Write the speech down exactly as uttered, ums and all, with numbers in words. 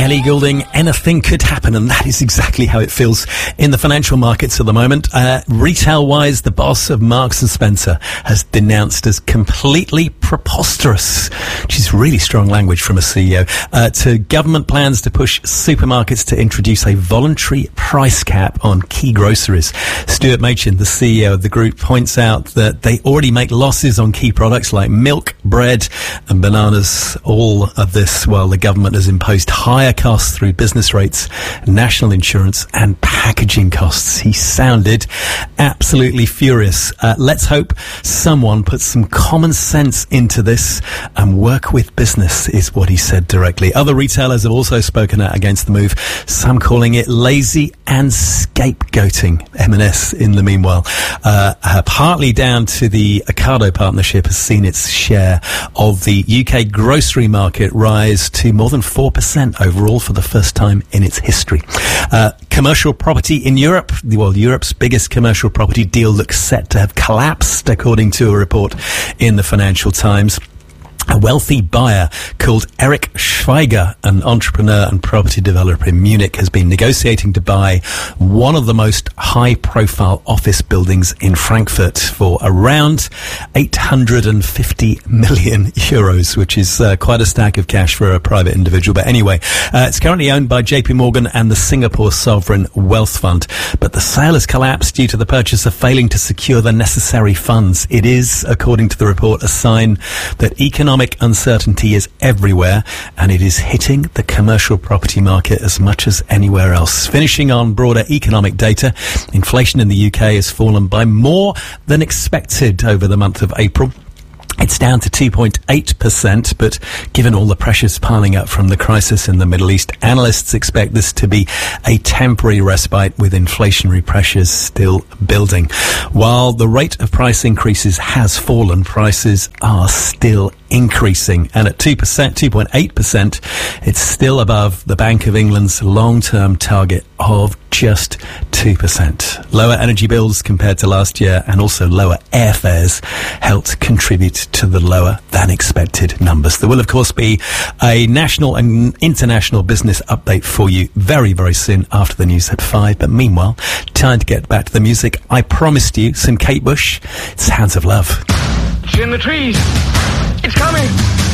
Ellie Goulding, anything could happen, and that is exactly how it feels in the financial markets at the moment. Uh, retail-wise, the boss of Marks and Spencer has denounced as completely preposterous, which is really strong language from a C E O, uh, to government plans to push supermarkets to introduce a voluntary price cap on key groceries. Stuart Machin, the C E O of the group, points out that they already make losses on key products like milk, bread and bananas. All of this while the government has imposed higher costs through business rates, national insurance and packaging costs. He sounded absolutely furious. Uh, let's hope someone puts some common sense into this and work with business, is what he said directly. Other retailers have also spoken out against the move, some calling it lazy and scapegoating. M and S, in the meanwhile, uh, uh, partly down to the Ocado partnership, has seen its share of the U K grocery market rise to more than four percent overall for the first time in its history. Uh, commercial property in Europe, well, Europe's biggest commercial property deal looks set to have collapsed, according to a report in the Financial Times. A wealthy buyer called Eric Schweiger, an entrepreneur and property developer in Munich, has been negotiating to buy one of the most high-profile office buildings in Frankfurt for around eight hundred fifty million euros, which is uh, quite a stack of cash for a private individual. But anyway, uh, it's currently owned by J P Morgan and the Singapore Sovereign Wealth Fund. But the sale has collapsed due to the purchaser failing to secure the necessary funds. It is, according to the report, a sign that economic Economic uncertainty is everywhere, and it is hitting the commercial property market as much as anywhere else. Finishing on broader economic data, inflation in the U K has fallen by more than expected over the month of April. It's down to two point eight percent, but given all the pressures piling up from the crisis in the Middle East, analysts expect this to be a temporary respite, with inflationary pressures still building. While the rate of price increases has fallen, prices are still increasing, and at two percent, two point eight percent, it's still above the Bank of England's long-term target of just two percent. Lower energy bills compared to last year and also lower airfares helped contribute to the lower than expected numbers. There will, of course, be a national and international business update for you very, very soon after the news at five. But meanwhile, time to get back to the music. I promised you some Kate Bush. It's Hands of Love. It's in the trees. It's coming.